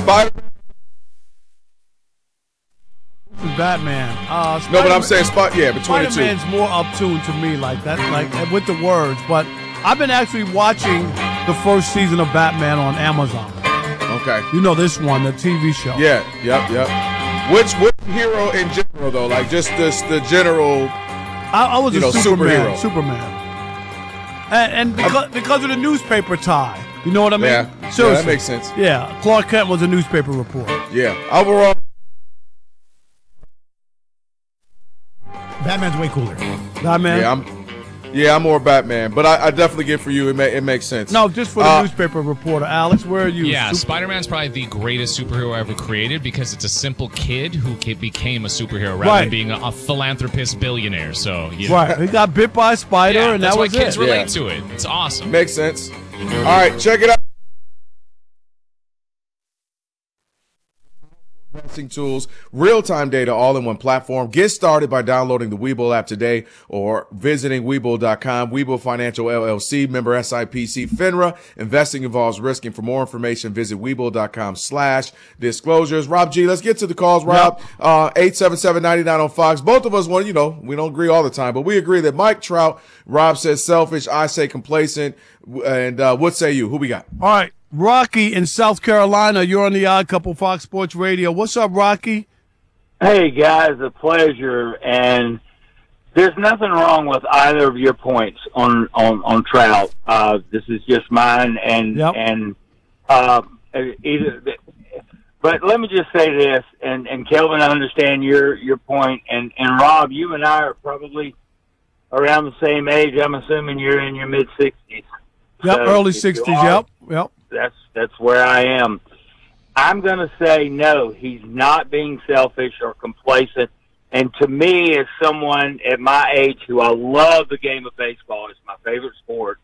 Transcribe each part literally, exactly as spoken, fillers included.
Spider. Batman. Uh, no, but I'm saying spot. Yeah, between the two. Spider-Man's more uptuned to me, like that, like with the words. But I've been actually watching the first season of Batman on Amazon. Okay. You know this one, the T V show. Yeah. Yep. Yep. Which which hero in general though? Like just this the general. I, I was you a know, Superman. superhero. Superman. And, and because because of the newspaper tie, you know what I mean? Yeah. Seriously. Yeah, that makes sense. Yeah. Clark Kent was a newspaper reporter. Yeah. Overall. Batman's way cooler. Batman? Yeah, I'm, yeah, I'm more Batman, but I, I definitely get for you. It, may, it makes sense. No, just for the uh, newspaper reporter. Alex, where are you? Yeah, Super- Spider-Man's probably the greatest superhero ever created because it's a simple kid who became a superhero rather right. than being a, a philanthropist billionaire. So you know. Right, he got bit by a spider, yeah, and that's that why was kids it. relate Yeah. to it. It's awesome. Makes sense. All right, check it out. Investing tools, real-time data, all in one platform. Get started by downloading the Webull app today or visiting Webull dot com. Webull Financial L L C, member S I P C FINRA. Investing involves risk, and for more information, visit Webull dot com slash disclosures. Rob G, let's get to the calls. Rob, yep. uh, eight seven seven, nine nine on Fox. Both of us want, you know, we don't agree all the time, but we agree that Mike Trout, Rob says selfish, I say complacent, and uh, what say you? Who we got? All right. Rocky in South Carolina, you're on the Odd Couple Fox Sports Radio. What's up, Rocky? Hey, guys, a pleasure. And there's nothing wrong with either of your points on, on, on Trout. Uh, this is just mine. And, yep. and uh, either, but let me just say this, and, and Kelvin, I understand your, your point. And, and Rob, you and I are probably around the same age. I'm assuming you're in your mid-sixties. Yep, so early sixties, yep, yep. That's that's where I am. I'm going to say no. He's not being selfish or complacent. And to me, as someone at my age who I love the game of baseball, it's my favorite sport,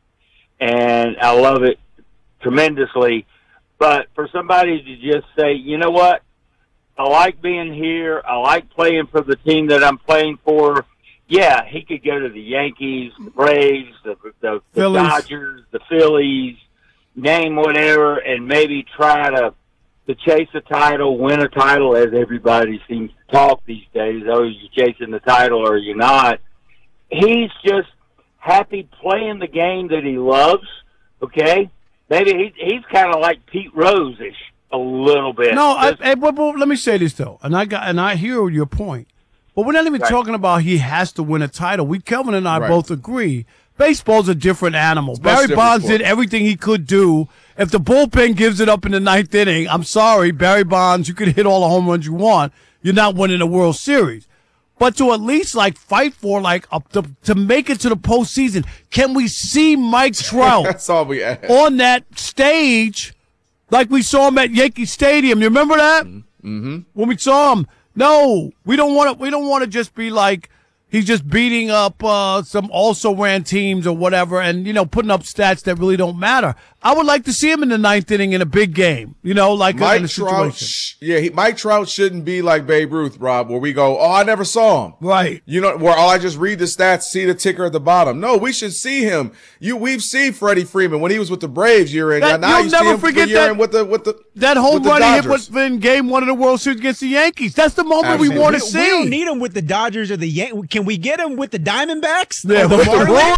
and I love it tremendously. But for somebody to just say, you know what, I like being here. I like playing for the team that I'm playing for. Yeah, he could go to the Yankees, the Braves, the, the, the Dodgers, the Phillies, name whatever, and maybe try to to chase a title, win a title, as everybody seems to talk these days. Oh, you're chasing the title or you're not. He's just happy playing the game that he loves, okay? Maybe he, he's kind of like Pete Rose-ish a little bit. No, I, I, but, but let me say this, though, and I got and I hear your point. But we're not even right. talking about he has to win a title. We, Kelvin and I right. both agree. Baseball's a different animal. It's Barry Bonds sport. did everything he could do. If the bullpen gives it up in the ninth inning, I'm sorry, Barry Bonds, you could hit all the home runs you want. You're not winning a World Series. But to at least like fight for like a, to, to make it to the postseason, can we see Mike Trout That's all we ask. on that stage like we saw him at Yankee Stadium? You remember that? Mm-hmm. When we saw him. No, we don't want to. We don't want to just be like he's just beating up uh, some also ran teams or whatever, and you know putting up stats that really don't matter. I would like to see him in the ninth inning in a big game. You know, like Mike in a Trout. situation. Sh- yeah, he, Mike Trout shouldn't be like Babe Ruth, Rob, where we go, oh, I never saw him. Right. You know, where all I just read the stats, see the ticker at the bottom. No, we should see him. You, we've seen Freddie Freeman when he was with the Braves year in. That, now you'll you never see him forget year that, in with the with the that home with the run he hit Dodgers. with, in Game One of the World Series against the Yankees. That's the moment Absolutely. we want to we, see. We don't need him with the Dodgers or the Yankees. Can we get him with the Diamondbacks? Yeah, or the with the Marlins?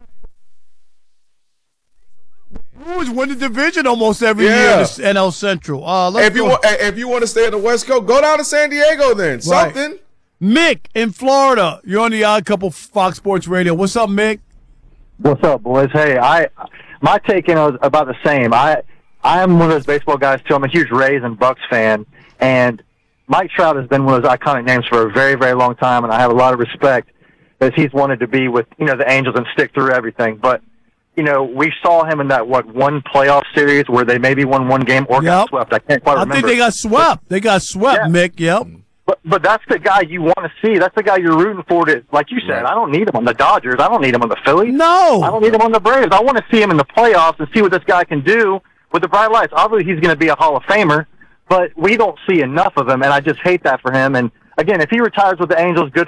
Brewers win the division almost every Yeah. year in the N L Central. Uh, let's If you go. want, if you want to stay in the West Coast, go down to San Diego then. Right. Something. Mick in Florida. You're on the Odd Couple Fox Sports Radio. What's up, Mick? What's up, boys? Hey, I my take in is about the same. I I am one of those baseball guys too. I'm a huge Rays and Bucks fan, and Mike Trout has been one of those iconic names for a very, very long time, and I have a lot of respect as he's wanted to be with you know the Angels and stick through everything. But you know, we saw him in that what one playoff series where they maybe won one game or Yep. got swept. I can't quite I remember. think they got swept. They got swept, Yeah. Mick. Yep. But but that's the guy you want to see. That's the guy you're rooting for. To like you said, Right. I don't need him on the Dodgers. I don't need him on the Phillies. No. I don't need him on the Braves. I want to see him in the playoffs and see what this guy can do with the bright lights. Obviously, he's going to be a Hall of Famer, but we don't see enough of him, and I just hate that for him. And again, if he retires with the Angels, good